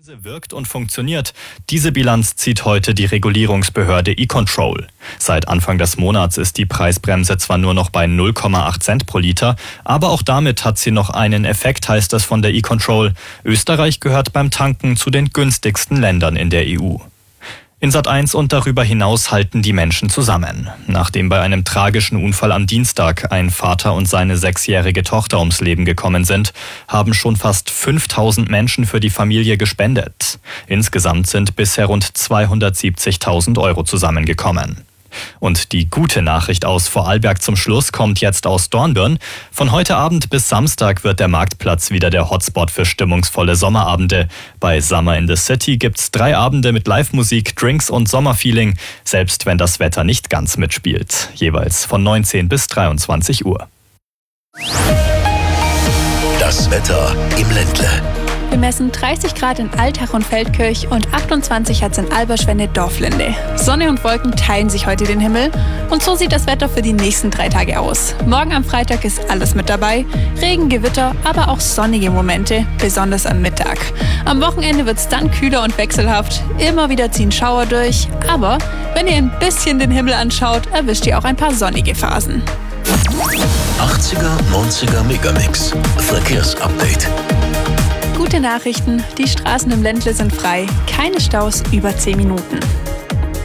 Wirkt und funktioniert. Diese Bilanz zieht heute die Regulierungsbehörde E-Control. Seit Anfang des Monats ist die Preisbremse zwar nur noch bei 0,8 Cent pro Liter, aber auch damit hat sie noch einen Effekt, heißt es von der E-Control. Österreich gehört beim Tanken zu den günstigsten Ländern in der EU. In Sat.1 und darüber hinaus halten die Menschen zusammen. Nachdem bei einem tragischen Unfall am Dienstag ein Vater und seine 6-jährige Tochter ums Leben gekommen sind, haben schon fast 5.000 Menschen für die Familie gespendet. Insgesamt sind bisher rund 270.000 Euro zusammengekommen. Und die gute Nachricht aus Vorarlberg zum Schluss kommt jetzt aus Dornbirn. Von heute Abend bis Samstag wird der Marktplatz wieder der Hotspot für stimmungsvolle Sommerabende. Bei Summer in the City gibt's 3 Abende mit Live-Musik, Drinks und Sommerfeeling, selbst wenn das Wetter nicht ganz mitspielt. Jeweils von 19 bis 23 Uhr. Das Wetter im Ländle. Wir messen 30 Grad in Altach und Feldkirch und 28 hat's in Alberschwende-Dorflinde. Sonne und Wolken teilen sich heute den Himmel und so sieht das Wetter für die nächsten 3 Tage aus. Morgen am Freitag ist alles mit dabei. Regen, Gewitter, aber auch sonnige Momente, besonders am Mittag. Am Wochenende wird's dann kühler und wechselhaft. Immer wieder ziehen Schauer durch, aber wenn ihr ein bisschen den Himmel anschaut, erwischt ihr auch ein paar sonnige Phasen. 80er, 90er Megamix. Verkehrsupdate. Gute Nachrichten, die Straßen im Ländle sind frei. Keine Staus über 10 Minuten.